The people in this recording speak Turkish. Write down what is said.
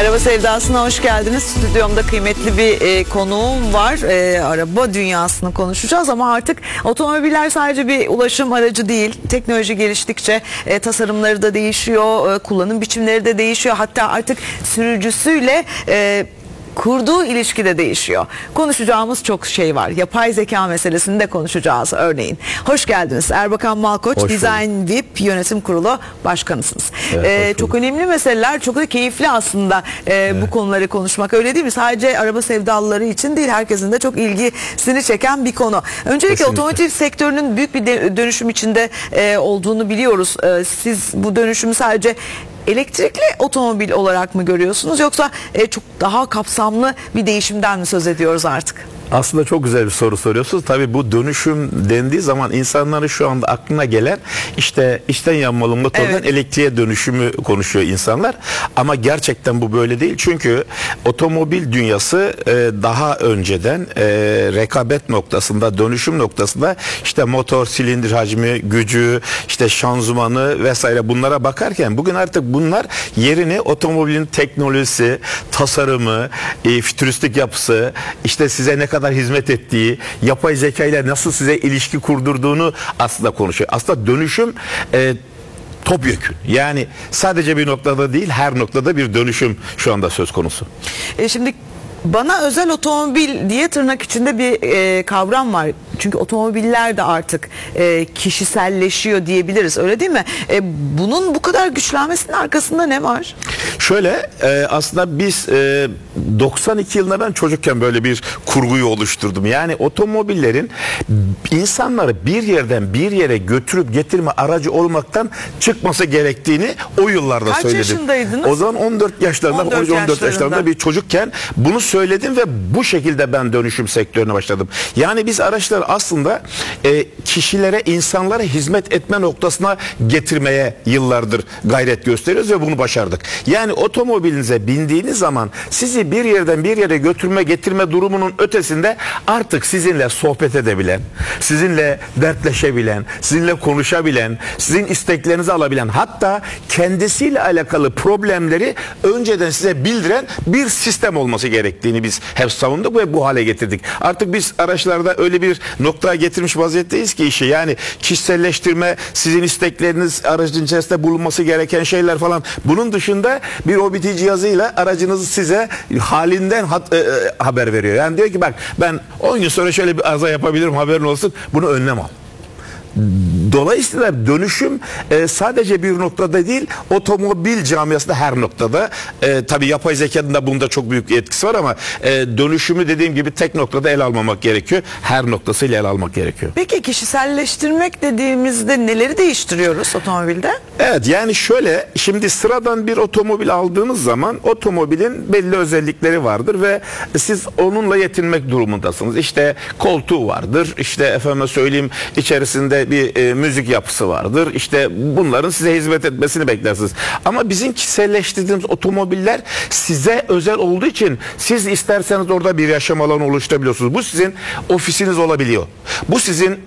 Araba Sevdası'na hoş geldiniz. Stüdyomda kıymetli bir konuğum var. Araba dünyasını konuşacağız ama artık otomobiller sadece bir ulaşım aracı değil. Teknoloji geliştikçe tasarımları da değişiyor, kullanım biçimleri de değişiyor. Hatta artık sürücüsüyle kurduğu ilişki de değişiyor. Konuşacağımız çok şey var. Yapay zeka meselesini de konuşacağız örneğin. Hoş geldiniz. Erbakan Malkoç, Design VIP Yönetim Kurulu Başkanısınız. Evet, çok önemli meseleler, çok da keyifli aslında bu konuları konuşmak, öyle değil mi? Sadece araba sevdalıları için değil, herkesin de çok ilgisini çeken bir konu. Öncelikle kesinlikle otomotiv sektörünün büyük bir dönüşüm içinde olduğunu biliyoruz. Siz bu dönüşümü sadece elektrikli otomobil olarak mı görüyorsunuz, yoksa çok daha kapsamlı bir değişimden mi söz ediyoruz artık? Aslında çok güzel bir soru soruyorsunuz. Tabii bu dönüşüm dendiği zaman insanların şu anda aklına gelen işte içten yanmalı motordan elektriğe dönüşümü konuşuyor insanlar. Ama gerçekten bu böyle değil. Çünkü otomobil dünyası daha önceden rekabet noktasında, dönüşüm noktasında işte motor, silindir hacmi, gücü, işte şanzımanı vesaire bunlara bakarken bugün artık bunlar yerini otomobilin teknolojisi, tasarımı, fütüristik yapısı, işte size ne kadar hizmet ettiği, yapay zeka ile nasıl size ilişki kurdurduğunu aslında konuşuyor. Aslında dönüşüm topyekün. Yani sadece bir noktada değil, her noktada bir dönüşüm şu anda söz konusu. Şimdi bana özel otomobil diye tırnak içinde bir kavram var. Çünkü otomobiller de artık kişiselleşiyor diyebiliriz, öyle değil mi? Bunun bu kadar güçlenmesinin arkasında ne var? Şöyle aslında biz 92 yılında ben çocukken böyle bir kurguyu oluşturdum. Yani otomobillerin insanları bir yerden bir yere götürüp getirme aracı olmaktan çıkması gerektiğini o yıllarda söyledim. Kaç yaşındaydınız? O zaman 14 yaşlarında, 13-14 yaşlarında bir çocukken bunu söyledim ve bu şekilde ben dönüşüm sektörüne başladım. Yani biz araçları aslında kişilere, insanlara hizmet etme noktasına getirmeye yıllardır gayret gösteriyoruz ve bunu başardık. Yani otomobilinize bindiğiniz zaman sizi bir yerden bir yere götürme, getirme durumunun ötesinde artık sizinle sohbet edebilen, sizinle dertleşebilen, sizinle konuşabilen, sizin isteklerinizi alabilen, hatta kendisiyle alakalı problemleri önceden size bildiren bir sistem olması gerektiğini biz hep savunduk ve bu hale getirdik. Artık biz araçlarda öyle bir noktaya getirmiş vaziyetteyiz ki işi, yani kişiselleştirme, sizin istekleriniz, aracın içerisinde bulunması gereken şeyler falan. Bunun dışında bir OBD cihazıyla aracınız size halinden haber veriyor. Yani diyor ki bak, ben 10 gün sonra şöyle bir arıza yapabilirim, haberin olsun, bunu önlem al. Dolayısıyla dönüşüm sadece bir noktada değil, otomobil camiasında her noktada. Tabii yapay zekanın da bunda çok büyük etkisi var ama dönüşümü dediğim gibi tek noktada ele almamak gerekiyor. Her noktasıyla ele almak gerekiyor. Peki kişiselleştirmek dediğimizde neleri değiştiriyoruz otomobilde? Evet, yani şöyle, şimdi sıradan bir otomobil aldığınız zaman otomobilin belli özellikleri vardır ve siz onunla yetinmek durumundasınız. İşte koltuğu vardır, işte efendime söyleyeyim içerisinde bir müzik yapısı vardır. İşte bunların size hizmet etmesini beklersiniz. Ama bizim kişiselleştirdiğimiz otomobiller size özel olduğu için siz isterseniz orada bir yaşam alanı oluşturabiliyorsunuz. Bu sizin ofisiniz olabiliyor. Bu sizin